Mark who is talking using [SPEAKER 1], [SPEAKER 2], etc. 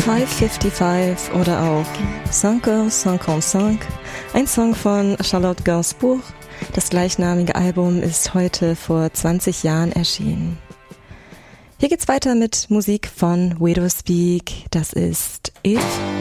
[SPEAKER 1] 555 oder auch 5h55, ein Song von Charlotte Gainsbourg. Das gleichnamige Album ist heute vor 20 Jahren erschienen. Hier geht's weiter mit Musik von Widowspeak. Das ist If